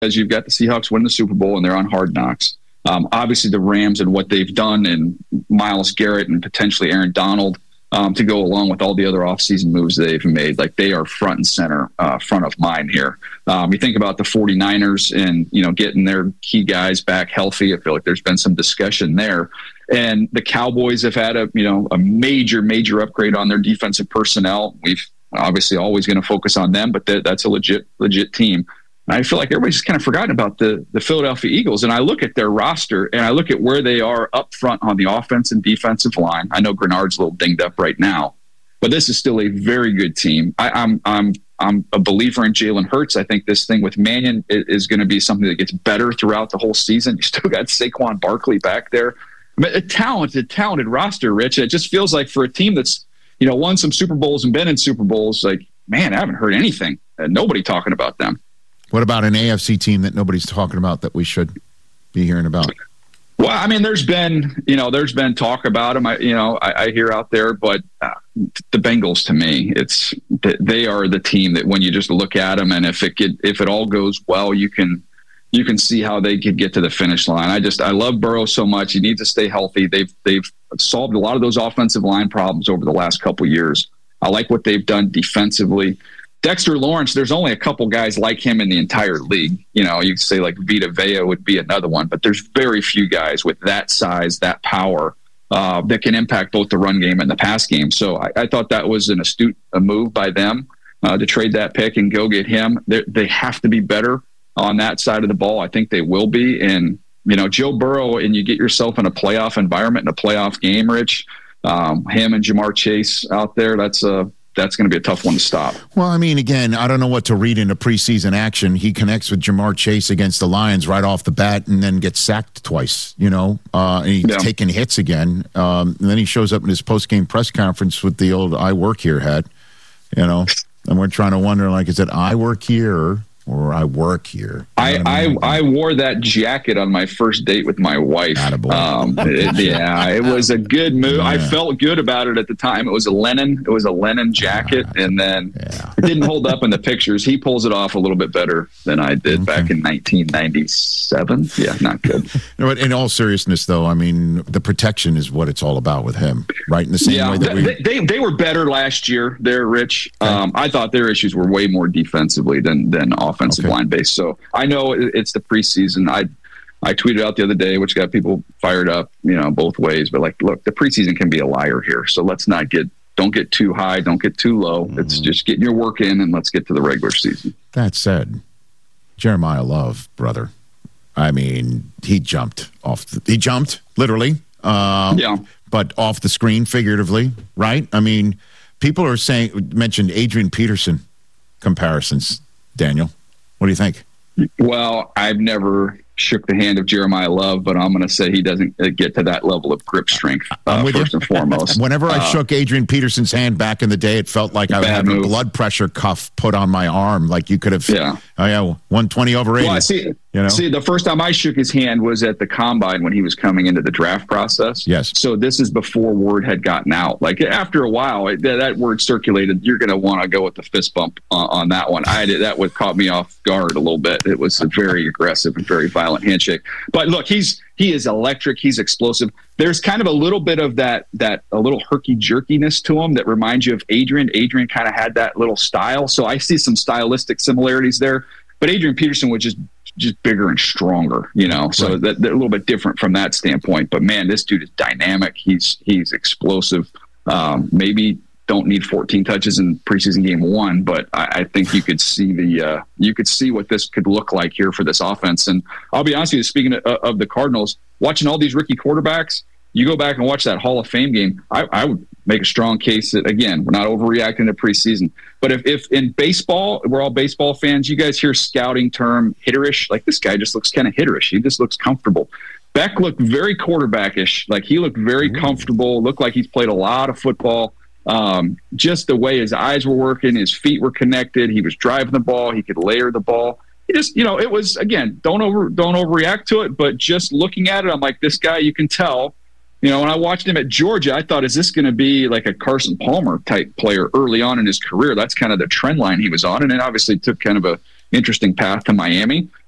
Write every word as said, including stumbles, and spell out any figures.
you've got the Seahawks win the Super Bowl and they're on Hard Knocks. Um, obviously, the Rams and what they've done, and Myles Garrett and potentially Aaron Donald um, to go along with all the other offseason moves they've made. Like, they are front and center, uh, front of mind here. Um, you think about the 49ers and, you know, getting their key guys back healthy. I feel like there's been some discussion there. And the Cowboys have had a, you know, a major, major upgrade on their defensive personnel. We've obviously always going to focus on them, but that's a legit, legit team. And I feel like everybody's just kind of forgotten about the, the Philadelphia Eagles. And I look at their roster and I look at where they are up front on the offense and defensive line. I know Grenard's a little dinged up right now, but this is still a very good team. I, I'm, I'm, I'm a believer in Jalen Hurts. I think this thing with Mannion is, is going to be something that gets better throughout the whole season. You still got Saquon Barkley back there. I mean, a talented, talented roster, Rich. It just feels like for a team that's, you know, won some Super Bowls and been in Super Bowls, like, man, I haven't heard anything. Uh, nobody talking about them. What about an A F C team that nobody's talking about that we should be hearing about? Well, I mean, there's been, you know, there's been talk about them. I, you know, I, I hear out there, but uh, the Bengals, to me, it's they are the team that when you just look at them, and if it could, if it all goes well, you can. You can see how they could get to the finish line. I just, I love Burrow so much. He needs to stay healthy. They've, they've solved a lot of those offensive line problems over the last couple of years. I like what they've done defensively. Dexter Lawrence, there's only a couple guys like him in the entire league. You know, you could say like Vita Vea would be another one, but there's very few guys with that size, that power uh, that can impact both the run game and the pass game. So I, I thought that was an astute a move by them uh, to trade that pick and go get him. They're, they have to be better on that side of the ball. I think they will be. And, you know, Joe Burrow, and you get yourself in a playoff environment, in a playoff game, Rich, um, him and Jamar Chase out there, that's a, that's going to be a tough one to stop. Well, I mean, again, I don't know what to read into preseason action. He connects with Jamar Chase against the Lions right off the bat and then gets sacked twice, you know, uh, and he's yeah. taking hits again. Um, and then he shows up in his post-game press conference with the old I work here hat, you know, and we're trying to wonder, like, is it I work here or, or I work here? I, I, mean? I I wore that jacket on my first date with my wife. Um, it, yeah, it was a good move. Yeah. I felt good about it at the time. It was a linen. It was a linen jacket, yeah. and then yeah. it didn't hold up in the pictures. He pulls it off a little bit better than I did okay. back in nineteen ninety-seven. Yeah, not good. You know, in all seriousness, though, I mean, the protection is what it's all about with him, right? In the same yeah, way that we they, they they were better last year. They're Rich. Um, I thought their issues were way more defensively than than offensive okay. line based. So I know it's the preseason. I I tweeted out the other day, which got people fired up, you know, both ways. But like, look, the preseason can be a liar here. So let's not get don't get too high, don't get too low. Mm-hmm. It's just getting your work in, and let's get to the regular season. That said, Jeremiah Love, brother, I mean, he jumped off. The, he jumped literally, um, yeah, but off the screen figuratively, right? I mean, people are saying mentioned Adrian Peterson comparisons. Daniel, what do you think? Well, I've never shook the hand of Jeremiah Love, but I'm going to say he doesn't get to that level of grip strength, uh, first you. and foremost. Whenever I uh, shook Adrian Peterson's hand back in the day, it felt like I had a blood pressure cuff put on my arm. Like you could have, yeah, oh yeah, one twenty over eighty. Well, I see, you know? see, the first time I shook his hand was at the Combine when he was coming into the draft process. Yes. So this is before word had gotten out. Like after a while, it, that word circulated. You're going to want to go with the fist bump uh, on that one. I did, that would caught me off guard a little bit. It was a very aggressive and very violent handshake. But look, he's he is electric. He's explosive. There's kind of a little bit of that that a little herky jerkiness to him that reminds you of Adrian. Adrian kind of had that little style, so I see some stylistic similarities there. But Adrian Peterson was just just bigger and stronger, you know. So right. that, they're a little bit different from that standpoint. But man, this dude is dynamic. He's he's explosive. Um, maybe. Don't need fourteen touches in preseason game one, but I, I think you could see the uh, you could see what this could look like here for this offense. And I'll be honest with you, speaking of, of the Cardinals, watching all these rookie quarterbacks, you go back and watch that Hall of Fame game. I, I would make a strong case that again, we're not overreacting to preseason, but if, if in baseball, we're all baseball fans, you guys hear scouting term hitterish, like this guy just looks kind of hitterish. He just looks comfortable. Beck looked very quarterbackish, like he looked very Ooh. comfortable. Looked like he's played a lot of football. Um, just the way his eyes were working, his feet were connected. He was driving the ball. He could layer the ball. He just, you know, it was, again, don't over, don't overreact to it, but just looking at it, I'm like, this guy, you can tell, you know, when I watched him at Georgia, I thought, is this going to be like a Carson Palmer type player early on in his career? That's kind of the trend line he was on. And it obviously took kind of a interesting path to Miami.